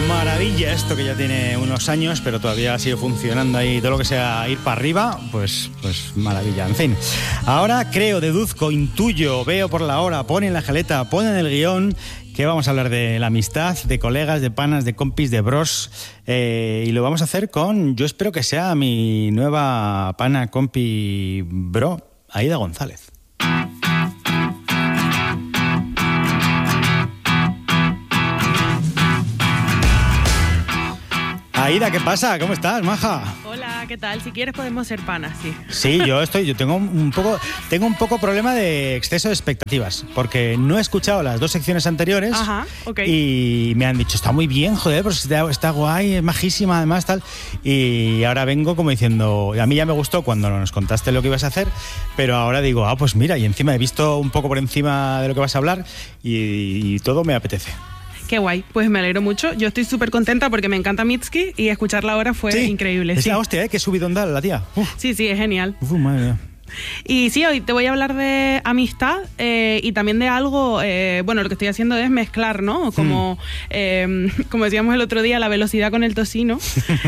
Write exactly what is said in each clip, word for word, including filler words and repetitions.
Maravilla esto que ya tiene unos años, pero todavía sigue funcionando ahí. Todo lo que sea ir para arriba, pues, pues maravilla. En fin, ahora creo, deduzco, intuyo, veo por la hora, pone en la jaleta, pone en el guión que vamos a hablar de la amistad, de colegas, de panas, de compis, de bros. Eh, y lo vamos a hacer con, yo espero que sea mi nueva pana, compi, bro, Aida González. Aida, ¿qué pasa? ¿Cómo estás, maja? Hola, ¿qué tal? Si quieres podemos ser panas, sí. Sí, yo estoy, yo tengo un poco, tengo un poco problema de exceso de expectativas, porque no he escuchado las dos secciones anteriores. Ajá, ok. Y me han dicho, está muy bien, joder, pues está, está guay, es majísima, además, tal. Y ahora vengo como diciendo, a mí ya me gustó cuando nos contaste lo que ibas a hacer, pero ahora digo, ah, pues mira, y encima he visto un poco por encima de lo que vas a hablar y, y todo me apetece. Qué guay, pues me alegro mucho. Yo estoy súper contenta porque me encanta Mitski y escucharla ahora fue sí, increíble. Es sí. la hostia, ¿eh? Qué subidón da la tía. Uf. Sí, sí, es genial. Uf, madre mía. Y sí, hoy te voy a hablar de amistad eh, y también de algo, eh, bueno, lo que estoy haciendo es mezclar, ¿no? Como, mm. eh, como decíamos el otro día, la velocidad con el tocino.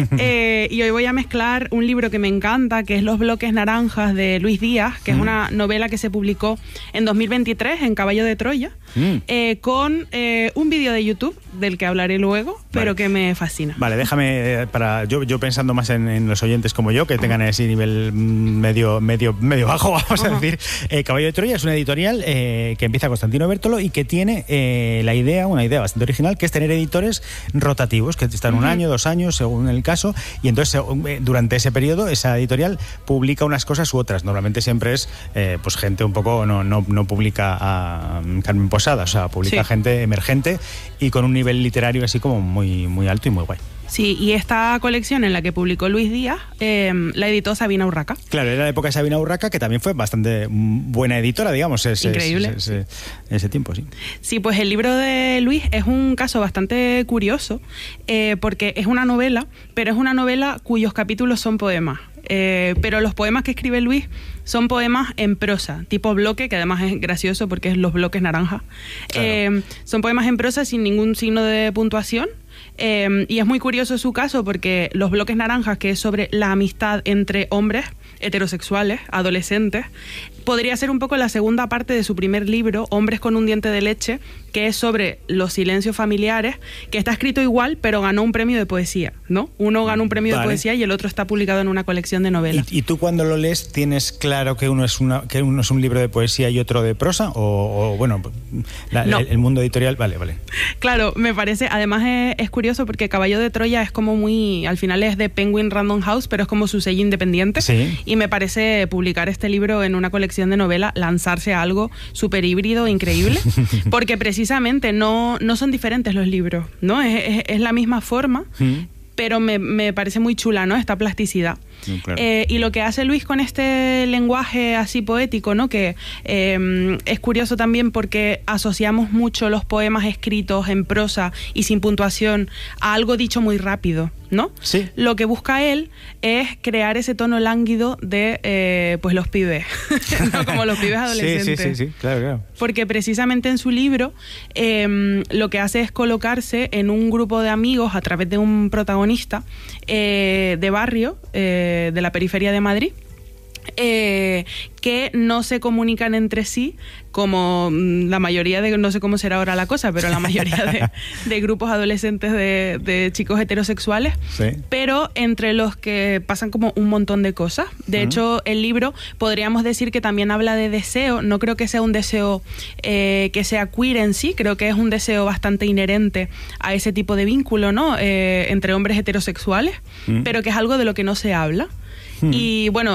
eh, y hoy voy a mezclar un libro que me encanta, que es Los bloques naranjas de Luis Díaz, que mm. es una novela que se publicó en dos mil veintitrés en Caballo de Troya, mm. eh, con eh, un vídeo de YouTube del que hablaré luego, pero vale. que me fascina. Vale, déjame, para yo, yo pensando más en, en los oyentes como yo, que tengan ese nivel medio, medio, medio bajo, vamos uh-huh. a decir. Eh, Caballo de Troya es una editorial eh, que empieza Constantino Bértolo y que tiene eh, la idea, una idea bastante original, que es tener editores rotativos, que están uh-huh. un año, dos años, según el caso, y entonces eh, durante ese periodo esa editorial publica unas cosas u otras. Normalmente siempre es eh, pues gente un poco, no, no, no publica a Carmen Posada, o sea, publica sí. gente emergente y con un nivel literario así como muy, muy alto y muy guay. Sí, y esta colección en la que publicó Luis Díaz eh, la editó Sabina Urraca. Claro, era la época de Sabina Urraca, que también fue bastante buena editora, digamos. Ese, Increíble. Ese, ese, ese tiempo, sí. Sí, pues el libro de Luis es un caso bastante curioso, eh, porque es una novela, pero es una novela cuyos capítulos son poemas. Eh, pero los poemas que escribe Luis son poemas en prosa, tipo bloque, que además es gracioso porque es los bloques naranja. Claro. Eh, son poemas en prosa sin ningún signo de puntuación. Eh, y es muy curioso su caso porque Los bloques naranjas, que es sobre la amistad entre hombres heterosexuales, adolescentes, podría ser un poco la segunda parte de su primer libro, Hombres con un diente de leche, que es sobre los silencios familiares, que está escrito igual, pero ganó un premio de poesía, ¿no? Uno ganó un premio vale. de poesía y el otro está publicado en una colección de novelas. ¿Y, y tú cuando lo lees tienes claro que uno es una que uno es un libro de poesía y otro de prosa? O, o bueno, la, no. el, el mundo editorial, vale, vale. Claro, me parece, además es, es curioso porque Caballo de Troya es como muy, al final es de Penguin Random House, pero es como su sello independiente. Sí. Y me parece publicar este libro en una colección de novela, lanzarse a algo súper híbrido, increíble, porque precisamente no, no son diferentes los libros, ¿no? Es, es, es la misma forma, mm. pero me, me parece muy chula, ¿no? Esta plasticidad. Sí, claro. eh, y lo que hace Luis con este lenguaje así poético, ¿no? Que eh, es curioso también porque asociamos mucho los poemas escritos en prosa y sin puntuación a algo dicho muy rápido, ¿no? Sí. Lo que busca él es crear ese tono lánguido de eh, pues los pibes, ¿no? Como los pibes adolescentes. Sí, sí, sí, sí, claro, claro. Porque precisamente en su libro eh, lo que hace es colocarse en un grupo de amigos a través de un protagonista eh, de barrio, eh, de la periferia de Madrid, eh, que no se comunican entre sí como la mayoría de, no sé cómo será ahora la cosa, pero la mayoría de, de grupos adolescentes de, de chicos heterosexuales, sí. pero entre los que pasan como un montón de cosas. De uh-huh. hecho, el libro podríamos decir que también habla de deseo. No creo que sea un deseo eh, que sea queer en sí, creo que es un deseo bastante inherente a ese tipo de vínculo, ¿no? Eh, entre hombres heterosexuales, uh-huh. pero que es algo de lo que no se habla. Y bueno,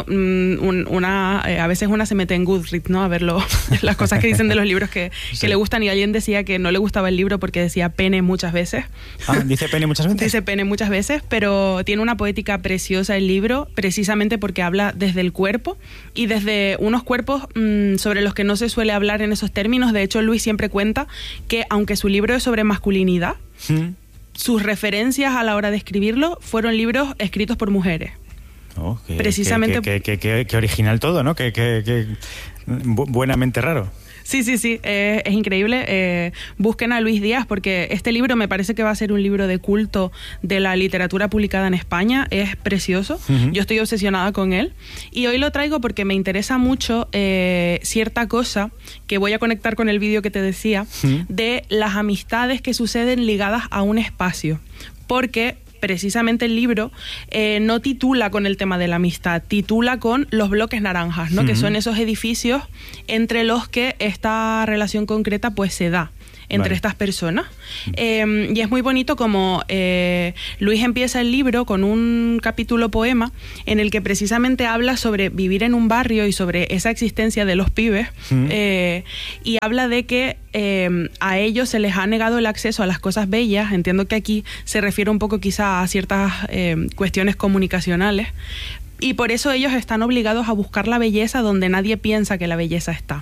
una, eh, a veces una se mete en Goodreads, ¿no? A ver lo, las cosas que dicen de los libros que, sí. que le gustan, y alguien decía que no le gustaba el libro porque decía pene muchas veces. Ah, ¿dice pene muchas veces? Dice pene muchas veces, pero tiene una poética preciosa el libro, precisamente porque habla desde el cuerpo y desde unos cuerpos mmm, sobre los que no se suele hablar en esos términos. De hecho, Luis siempre cuenta que aunque su libro es sobre masculinidad, ¿Mm? sus referencias a la hora de escribirlo fueron libros escritos por mujeres. Oh, que, precisamente que, que, que, que, que original todo, ¿no? Que, que, que buenamente raro. Sí, sí, sí, eh, es increíble. Eh, busquen a Luis Díaz porque este libro me parece que va a ser un libro de culto de la literatura publicada en España. Es precioso. Uh-huh. Yo estoy obsesionada con él. Y hoy lo traigo porque me interesa mucho eh, cierta cosa que voy a conectar con el vídeo que te decía, uh-huh, de las amistades que suceden ligadas a un espacio. Porque precisamente el libro eh, no titula con el tema de la amistad, titula con los bloques naranjas, ¿no? Uh-huh. Que son esos edificios entre los que esta relación concreta pues se da entre vale. estas personas. Eh, y es muy bonito como eh, Luis empieza el libro con un capítulo poema en el que precisamente habla sobre vivir en un barrio y sobre esa existencia de los pibes, uh-huh, eh, y habla de que eh, a ellos se les ha negado el acceso a las cosas bellas. Entiendo que aquí se refiere un poco quizá a ciertas eh, cuestiones comunicacionales, y por eso ellos están obligados a buscar la belleza donde nadie piensa que la belleza está.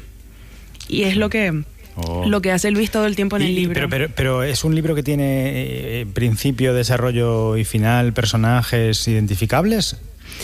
Y es lo que... Oh. Lo que hace Luis todo el tiempo en y, el libro. Pero, pero, pero es un libro que tiene eh, principio, desarrollo y final, personajes identificables.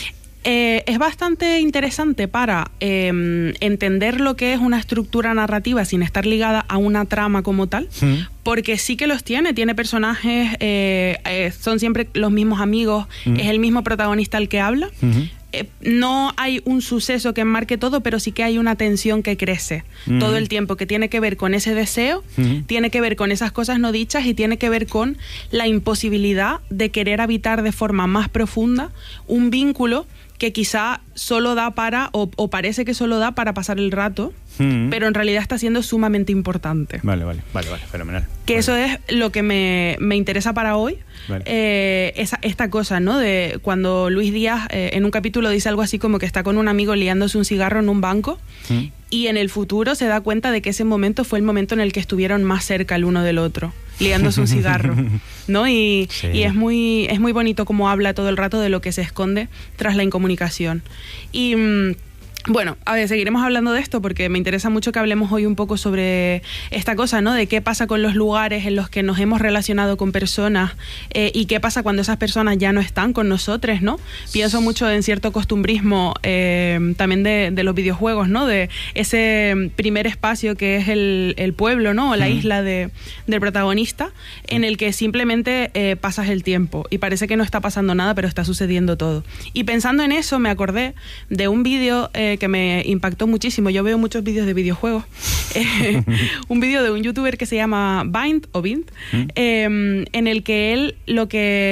Eh, es bastante interesante para eh, entender lo que es una estructura narrativa sin estar ligada a una trama como tal, ¿Mm? Porque sí que los tiene, tiene personajes, eh, eh, son siempre los mismos amigos, ¿Mm? Es el mismo protagonista el que habla. ¿Mm? Eh, no hay un suceso que enmarque todo, pero sí que hay una tensión que crece uh-huh. todo el tiempo, que tiene que ver con ese deseo, uh-huh. tiene que ver con esas cosas no dichas y tiene que ver con la imposibilidad de querer habitar de forma más profunda un vínculo que quizá solo da para, o, o parece que solo da para pasar el rato, mm. pero en realidad está siendo sumamente importante. Vale, vale, vale, vale, fenomenal. Que vale. eso es lo que me, me interesa para hoy, vale. eh, esa, esta cosa, ¿no? De cuando Luis Díaz eh, en un capítulo dice algo así como que está con un amigo liándose un cigarro en un banco, mm. y en el futuro se da cuenta de que ese momento fue el momento en el que estuvieron más cerca el uno del otro, liándose un cigarro, ¿no? Y, sí. y es muy es muy bonito cómo habla todo el rato de lo que se esconde tras la incomunicación. Y mmm, bueno, a ver, seguiremos hablando de esto porque me interesa mucho que hablemos hoy un poco sobre esta cosa, ¿no? De qué pasa con los lugares en los que nos hemos relacionado con personas eh, y qué pasa cuando esas personas ya no están con nosotros, ¿no? Pienso mucho en cierto costumbrismo eh, también de, de los videojuegos, ¿no? De ese primer espacio que es el, el pueblo, ¿no? O la mm. isla de, del protagonista, en el que simplemente eh, pasas el tiempo y parece que no está pasando nada, pero está sucediendo todo. Y pensando en eso me acordé de un vídeo eh, que me impactó muchísimo. Yo veo muchos vídeos de videojuegos. eh, un vídeo de un youtuber que se llama Bind o Bind, ¿Mm? eh, en el que él lo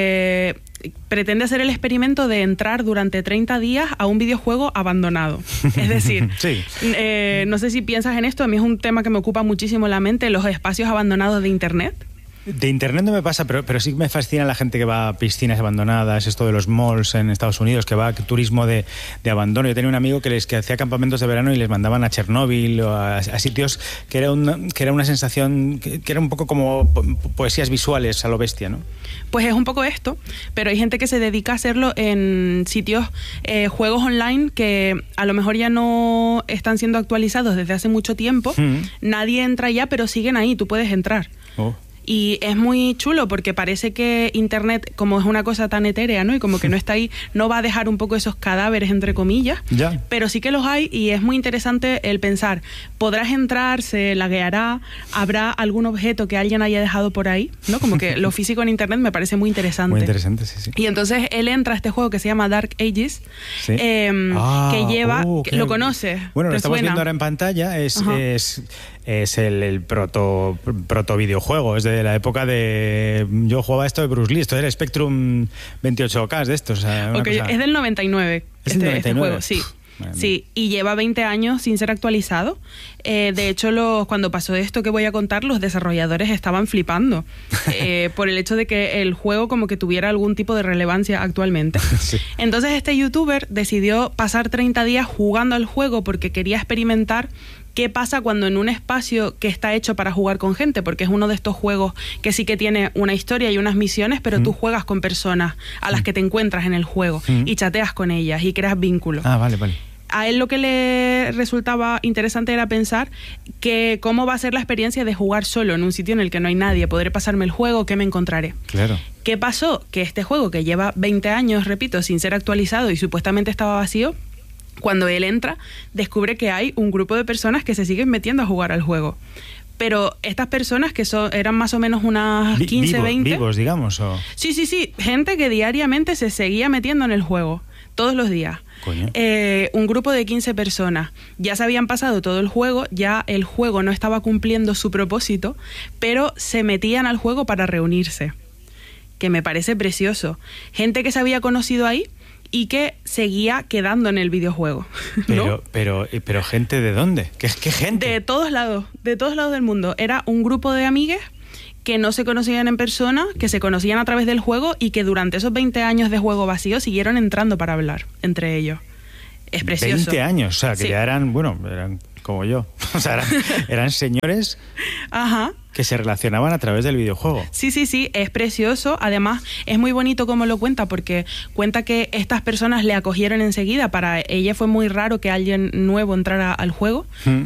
que pretende hacer el experimento de entrar durante treinta días a un videojuego abandonado. Es decir, sí. eh, no sé si piensas en esto, a mí es un tema que me ocupa muchísimo la mente, los espacios abandonados de Internet. De internet no me pasa, pero, pero sí me fascina la gente que va a piscinas abandonadas, esto de los malls en Estados Unidos, que va a turismo de, de abandono. Yo tenía un amigo que les que hacía campamentos de verano y les mandaban a Chernóbil o a, a sitios que era, un, que era una sensación, que, que era un poco como poesías visuales a lo bestia, ¿no? Pues es un poco esto, pero hay gente que se dedica a hacerlo en sitios, eh, juegos online que a lo mejor ya no están siendo actualizados desde hace mucho tiempo. Mm. Nadie entra ya, pero siguen ahí, tú puedes entrar. Oh. Y es muy chulo porque parece que Internet, como es una cosa tan etérea, ¿no? Y como que no está ahí, no va a dejar un poco esos cadáveres, entre comillas. Ya. Pero sí que los hay y es muy interesante el pensar, podrás entrar, se lagueará, habrá algún objeto que alguien haya dejado por ahí, ¿no? Como que lo físico en Internet me parece muy interesante. Muy interesante, sí, sí. Y entonces él entra a este juego que se llama Dark Ages, sí. eh, ah, que lleva... Oh, que, ¿lo conoces? Bueno, lo estamos suena? viendo ahora en pantalla, es... es es el, el proto, proto videojuego, es de la época de... Yo jugaba esto de Bruce Lee, esto era Spectrum veintiocho K de estos. O sea, okay, cosa... Es del noventa y nueve. ¿Es este, del noventa y nueve? Este juego, sí. Sí, y lleva veinte años sin ser actualizado. Eh, de hecho, los, cuando pasó esto que voy a contar, los desarrolladores estaban flipando eh, por el hecho de que el juego como que tuviera algún tipo de relevancia actualmente. Sí. Entonces este youtuber decidió pasar treinta días jugando al juego porque quería experimentar qué pasa cuando en un espacio que está hecho para jugar con gente, porque es uno de estos juegos que sí que tiene una historia y unas misiones, pero mm. tú juegas con personas a las que te encuentras en el juego mm. y chateas con ellas y creas vínculos. Ah, vale, vale. A él lo que le resultaba interesante era pensar que cómo va a ser la experiencia de jugar solo en un sitio en el que no hay nadie. ¿Podré pasarme el juego? ¿Qué me encontraré? Claro. ¿Qué pasó? Que este juego, que lleva veinte años, repito, sin ser actualizado y supuestamente estaba vacío, Cuando él entra, descubre que hay un grupo de personas que se siguen metiendo a jugar al juego. Pero estas personas, que son, eran más o menos unas quince, Vivo, veinte... Vivos, digamos. ¿O? Sí, sí, sí. Gente que diariamente se seguía metiendo en el juego. Todos los días. Eh, un grupo de quince personas. Ya se habían pasado todo el juego, ya el juego no estaba cumpliendo su propósito, pero se metían al juego para reunirse. Que me parece precioso. Gente que se había conocido ahí y que seguía quedando en el videojuego, ¿no? Pero, pero, pero ¿gente de dónde? ¿Qué, qué gente? De todos lados, de todos lados del mundo. Era un grupo de amigues que no se conocían en persona, que se conocían a través del juego y que durante esos veinte años de juego vacío siguieron entrando para hablar entre ellos. Es precioso. veinte años, o sea, que sí. ya eran, bueno, eran como yo. O sea, eran, eran señores... Ajá. Que se relacionaban a través del videojuego. Sí, sí, sí, es precioso. Además, es muy bonito cómo lo cuenta, porque cuenta que estas personas le acogieron enseguida. Para ella fue muy raro que alguien nuevo entrara al juego. ¿Mm?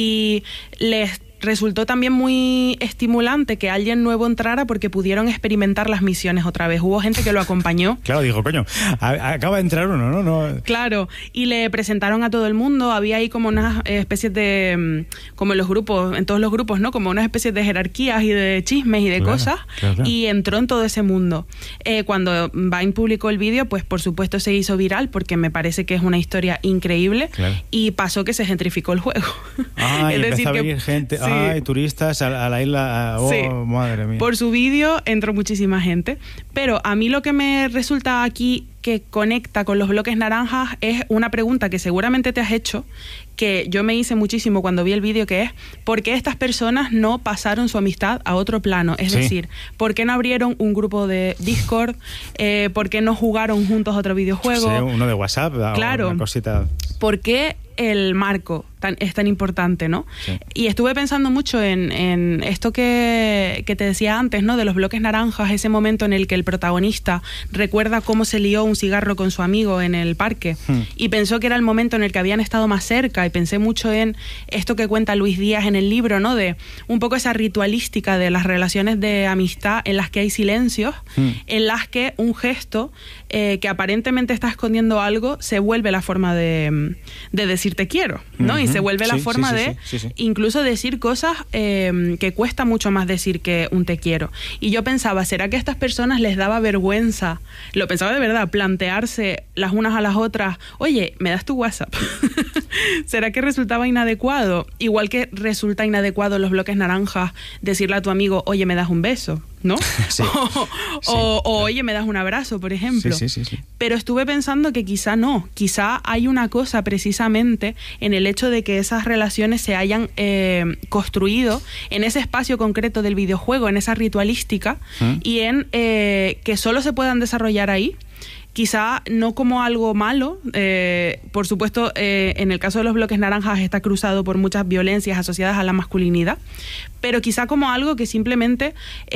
Y les resultó también muy estimulante que alguien nuevo entrara porque pudieron experimentar las misiones otra vez. Hubo gente que lo acompañó. Claro, dijo, coño, acaba de entrar uno, ¿no? no Claro, y le presentaron a todo el mundo. Había ahí como unas especies de, como en los grupos, en todos los grupos, ¿no? Como unas especies de jerarquías y de chismes y de claro, cosas. Claro, claro. Y entró en todo ese mundo. Eh, cuando Vine publicó el vídeo, pues por supuesto se hizo viral porque me parece que es una historia increíble. Claro. Y pasó que se gentrificó el juego. Ah, es y decir, empezó a venir que, gente... Sí. Ay, turistas a, a la isla, oh, sí. Madre mía. Por su vídeo entró muchísima gente, pero a mí lo que me resulta aquí que conecta con los bloques naranjas es una pregunta que seguramente te has hecho, que yo me hice muchísimo cuando vi el vídeo, que es ¿por qué estas personas no pasaron su amistad a otro plano? Es sí. decir, ¿por qué no abrieron un grupo de Discord? Eh, ¿Por qué no jugaron juntos otro videojuego? Sí, uno de WhatsApp, claro. Una cosita. ¿Por qué el marco tan, es tan importante, ¿no? Sí. Y estuve pensando mucho en, en esto que, que te decía antes, ¿no? De los bloques naranjas, ese momento en el que el protagonista recuerda cómo se lió un cigarro con su amigo en el parque hmm. y pensó que era el momento en el que habían estado más cerca, y pensé mucho en esto que cuenta Luis Díaz en el libro, ¿no? De un poco esa ritualística de las relaciones de amistad en las que hay silencios, hmm. en las que un gesto eh, que aparentemente está escondiendo algo se vuelve la forma de, de decir te quiero, ¿no? Uh-huh. Y se vuelve la sí, forma sí, sí, de sí, sí, sí. incluso decir cosas eh, que cuesta mucho más decir que un te quiero. Y yo pensaba, ¿será que a estas personas les daba vergüenza? Lo pensaba de verdad, plantearse las unas a las otras, oye, ¿me das tu WhatsApp? ¿Será que resultaba inadecuado? Igual que resulta inadecuado en los bloques naranjas decirle a tu amigo, oye, ¿me das un beso? ¿No? Sí. o, sí, o, claro. o oye, ¿me das un abrazo, por ejemplo? Sí, sí, sí, sí. Pero estuve pensando que quizá no, quizá hay una cosa precisamente en el hecho de que esas relaciones se hayan eh, construido en ese espacio concreto del videojuego, en esa ritualística, ¿Mm? y en eh, que solo se puedan desarrollar ahí. Quizá no como algo malo, eh, por supuesto, eh, en el caso de los bloques naranjas está cruzado por muchas violencias asociadas a la masculinidad, pero quizá como algo que simplemente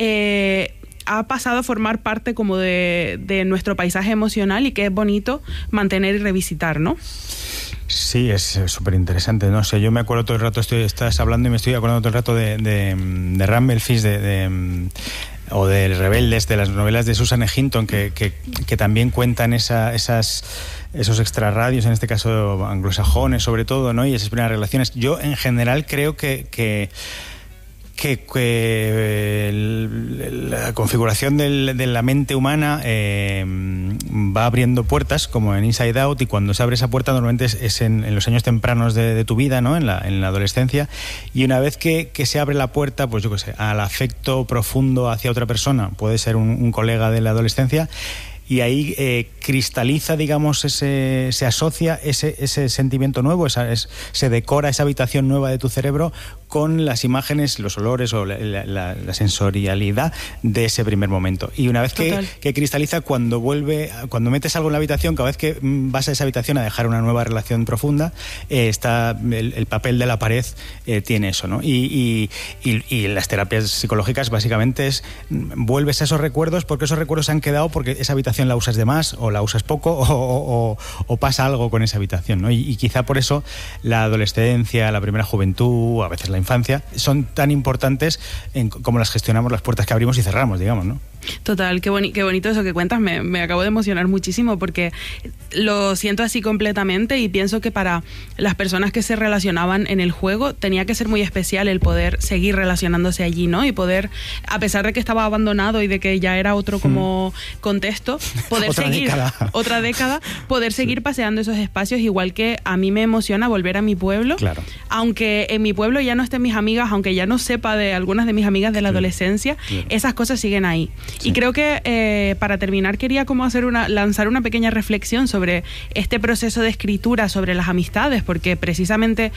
eh, ha pasado a formar parte como de, de nuestro paisaje emocional y que es bonito mantener y revisitar, ¿no? Sí, es súper interesante. No sé, yo me acuerdo todo el rato, estoy, estás hablando y me estoy acordando todo el rato de, de, de Rumble Fish, de... de o de Rebeldes, de las novelas de Susan E. Hinton, que, que, que también cuentan esa, esas, esos extrarradios, en este caso anglosajones sobre todo, ¿no? Y esas primeras relaciones. Yo, en general, creo que... que que, que el, la configuración del, de la mente humana eh, va abriendo puertas, como en Inside Out, y cuando se abre esa puerta normalmente es, es en, en los años tempranos de, de tu vida, ¿no? En la, en la adolescencia, y una vez que, que se abre la puerta, pues yo qué sé, al afecto profundo hacia otra persona, puede ser un, un colega de la adolescencia, y ahí eh, cristaliza, digamos, ese, se asocia ese, ese sentimiento nuevo, esa, es, se decora esa habitación nueva de tu cerebro con las imágenes, los olores o la, la, la sensorialidad de ese primer momento. Y una vez que, que cristaliza, cuando vuelve, cuando metes algo en la habitación, cada vez que vas a esa habitación a dejar una nueva relación profunda, eh, está el, el papel de la pared eh, tiene eso, ¿no? Y, y, y, y las terapias psicológicas básicamente es vuelves a esos recuerdos porque esos recuerdos se han quedado porque esa habitación la usas de más o la usas poco o, o, o pasa algo con esa habitación, ¿no? Y, y quizá por eso la adolescencia, la primera juventud, a veces la infancia, son tan importantes en cómo las gestionamos, las puertas que abrimos y cerramos, digamos, ¿no? Total, qué, boni qué bonito eso que cuentas, me, me acabo de emocionar muchísimo porque lo siento así completamente y pienso que para las personas que se relacionaban en el juego tenía que ser muy especial el poder seguir relacionándose allí, ¿no? Y poder, a pesar de que estaba abandonado y de que ya era otro como mm. contexto, poder otra seguir, década. otra década, poder seguir sí. paseando esos espacios, igual que a mí me emociona volver a mi pueblo, claro. aunque en mi pueblo ya no estén mis amigas, aunque ya no sepa de algunas de mis amigas de la sí. adolescencia, claro. esas cosas siguen ahí. Sí. Y creo que eh, para terminar quería como hacer una, lanzar una pequeña reflexión sobre este proceso de escritura sobre las amistades, porque precisamente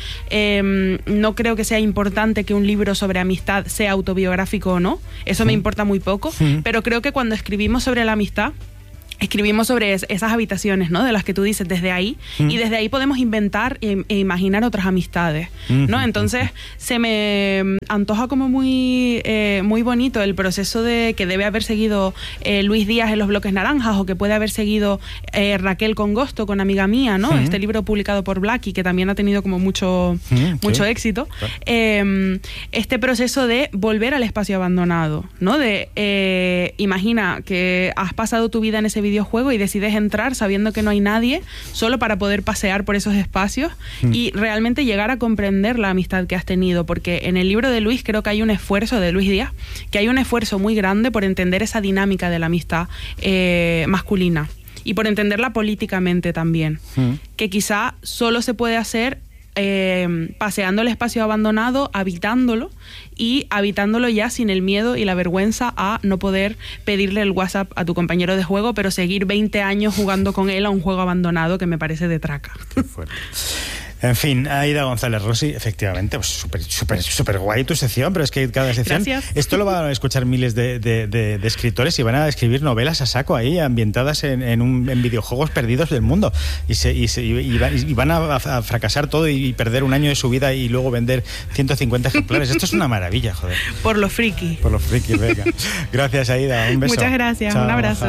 eh, no creo que sea importante que un libro sobre amistad sea autobiográfico o no, eso sí. me importa muy poco, sí. pero creo que cuando escribimos sobre la amistad escribimos sobre es, esas habitaciones, ¿no? De las que tú dices, desde ahí. Mm. Y desde ahí podemos inventar e, e imaginar otras amistades, ¿no? Mm-hmm. Entonces, se me antoja como muy, eh, muy bonito el proceso de que debe haber seguido eh, Luis Díaz en Los Bloques Naranjas o que puede haber seguido eh, Raquel Congosto con Amiga Mía, ¿no? Mm. Este libro publicado por Blackie, que también ha tenido como mucho, mm, mucho sí. éxito. Claro. Eh, este proceso de volver al espacio abandonado, ¿no? De, eh, imagina que has pasado tu vida en ese videojuego y decides entrar sabiendo que no hay nadie, solo para poder pasear por esos espacios mm. y realmente llegar a comprender la amistad que has tenido, porque en el libro de Luis creo que hay un esfuerzo, de Luis Díaz, que hay un esfuerzo muy grande por entender esa dinámica de la amistad eh, masculina y por entenderla políticamente también, mm. que quizá solo se puede hacer Eh, paseando el espacio abandonado, habitándolo y habitándolo ya sin el miedo y la vergüenza a no poder pedirle el WhatsApp a tu compañero de juego, pero seguir veinte años jugando con él a un juego abandonado que me parece de traca. Qué fuerte. En fin, Aida González Rossi, efectivamente, pues súper súper súper guay tu sección, pero es que cada sección, Gracias. Esto lo van a escuchar miles de, de, de, de escritores y van a escribir novelas a saco ahí, ambientadas en, en, un, en videojuegos perdidos del mundo, y, se, y, se, y, y van a, a fracasar todo y perder un año de su vida y luego vender ciento cincuenta ejemplares. Esto es una maravilla, joder. Por lo friki. Por lo friki, venga. Gracias, Aida, un beso. Muchas gracias, Chao. Un abrazo.